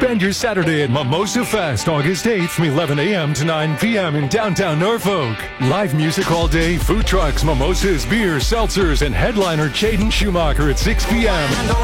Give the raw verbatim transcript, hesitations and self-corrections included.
Spend your Saturday at Mimosa Fest, August eighth from eleven a.m. to nine p.m. in downtown Norfolk. Live music all day, food trucks, mimosas, beers, seltzers, and headliner Jaden Schumacher at six p.m.